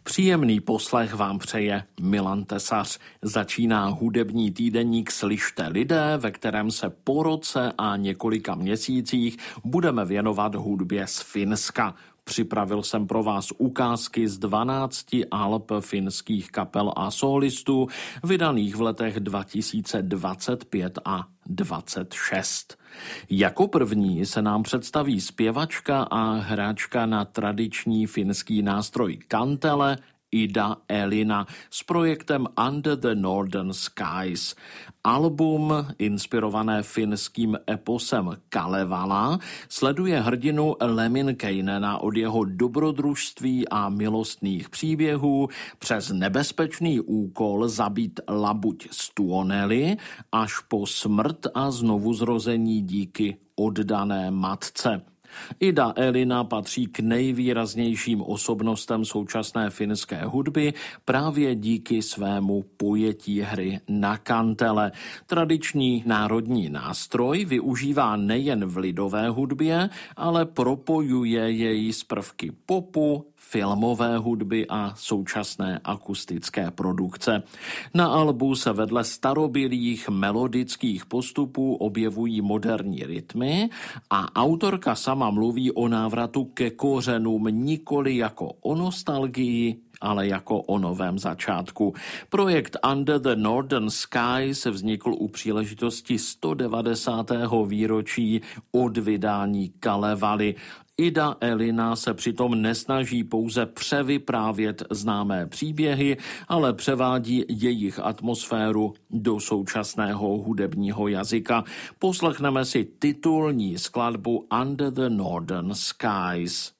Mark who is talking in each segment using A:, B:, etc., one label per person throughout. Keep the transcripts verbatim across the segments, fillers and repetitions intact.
A: Příjemný poslech vám přeje Milan Tesař. Začíná hudební týdeník Slyšte lidé, ve kterém se po roce a několika měsících budeme věnovat hudbě z Finska. Připravil jsem pro vás ukázky z dvanácti alb finských kapel a solistů, vydaných v letech dva tisíce dvacet pět a dvacet šest. Jako první se nám představí zpěvačka a hráčka na tradiční finský nástroj kantele Ida Elina s projektem Under the Northern Skies. Album, inspirované finským eposem Kalevala, sleduje hrdinu Lemminkäinena od jeho dobrodružství a milostných příběhů přes nebezpečný úkol zabít labuť Stuoneli až po smrt a znovuzrození díky oddané matce. Ida Elina patří k nejvýraznějším osobnostem současné finské hudby právě díky svému pojetí hry na kantele. Tradiční národní nástroj využívá nejen v lidové hudbě, ale propojuje jej s prvky popu, filmové hudby a současné akustické produkce. Na albu se vedle starobylých melodických postupů objevují moderní rytmy a autorka sama mluví o návratu ke kořenům nikoli jako o nostalgii, ale jako o novém začátku. Projekt Under the Northern Skies vznikl u příležitosti sto devadesátého výročí od vydání Kalevaly. Ida Elina se přitom nesnaží pouze převyprávět známé příběhy, ale převádí jejich atmosféru do současného hudebního jazyka. Poslechneme si titulní skladbu Under the Northern Skies.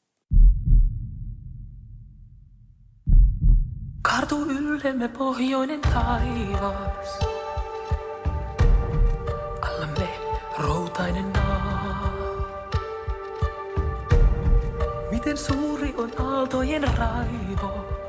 B: Kartu yllemme pohjoinen taivas, allamme routainen maa. Miten suuri on aaltojen raivo,